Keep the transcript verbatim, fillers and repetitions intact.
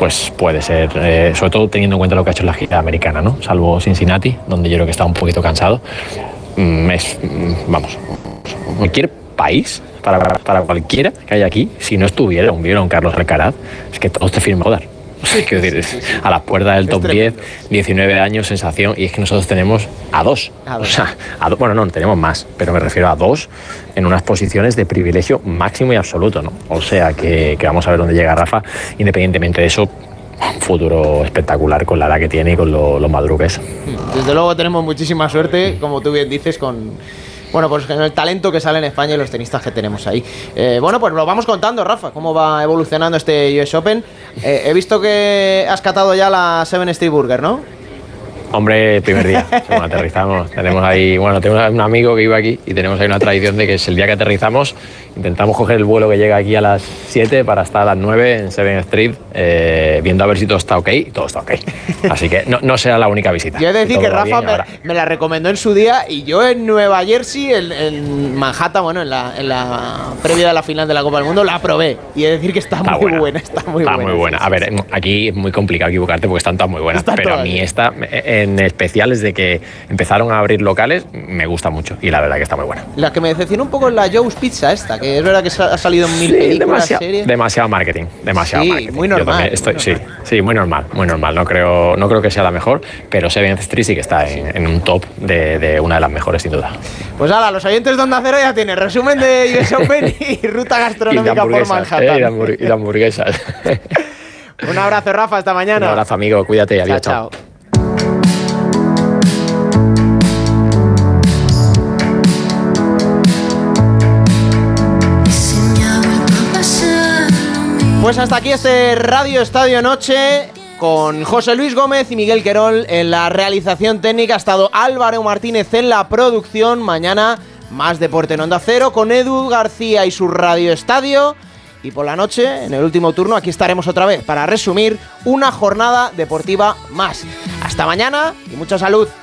pues puede ser, eh, sobre todo teniendo en cuenta lo que ha hecho en la gira americana, ¿no? Salvo Cincinnati, donde yo creo que está un poquito cansado. Mm, es, mm, vamos, cualquier país, para, para cualquiera que haya aquí, si no estuviera un Vieron Carlos Alcaraz, es que todos te firman joder. Es que decir, a las puertas del top diez, diecinueve años, sensación, y es que nosotros tenemos a dos. A dos. O sea, a do, bueno, no, tenemos más, pero me refiero a dos en unas posiciones de privilegio máximo y absoluto, ¿no? O sea, que, que vamos a ver dónde llega Rafa, independientemente de eso, un futuro espectacular con la edad que tiene y con lo, lo maduro que es. Desde luego tenemos muchísima suerte, como tú bien dices, con... Bueno, pues en el talento que sale en España y los tenistas que tenemos ahí. Eh, bueno, pues lo vamos contando, Rafa, cómo va evolucionando este U S Open. Eh, he visto que has catado ya la Seven Street Burger, ¿no? Hombre, el primer día, según aterrizamos, tenemos ahí, bueno, tenemos un amigo que iba aquí y tenemos ahí una tradición de que es el día que aterrizamos, intentamos coger el vuelo que llega aquí a las siete para estar a las nueve en Seven Street, eh, viendo a ver si todo está ok, y todo está ok. Así que no, no será la única visita. Yo he de decir que Rafa me, me la recomendó en su día y yo en Nueva Jersey, en, en Manhattan, bueno, en la, en la previa de la final de la Copa del Mundo, la probé. Y he de decir que está, está muy buena, buena, está muy está buena. muy buena. A ver, aquí es muy complicado equivocarte porque están todas muy buenas, está pero a mí esta... en especial desde que empezaron a abrir locales, me gusta mucho y la verdad que está muy buena. La que me decepcionó un poco es la Joe's Pizza esta, que es verdad que ha salido en mil sí, películas, demasiado, series. Demasiado marketing, demasiado sí, marketing. muy normal. Estoy, muy sí, normal. sí, muy normal, muy normal. No creo, no creo que sea la mejor, pero Seven Street sí que está en, en un top de, de una de las mejores, sin duda. Pues ala, los oyentes de Onda Cero ya tienen resumen de U S Open y ruta gastronómica por Manhattan. Eh, y, la hamburg- y las hamburguesas. Un abrazo, Rafa, hasta mañana. Un abrazo, amigo, cuídate y adiós. Chao, chao. Pues hasta aquí este Radio Estadio Noche con José Luis Gómez y Miguel Querol en la realización técnica. Ha estado Álvaro Martínez en la producción. Mañana más deporte en Onda Cero con Edu García y su Radio Estadio. Y por la noche, en el último turno, aquí estaremos otra vez para resumir una jornada deportiva más. Hasta mañana y mucha salud.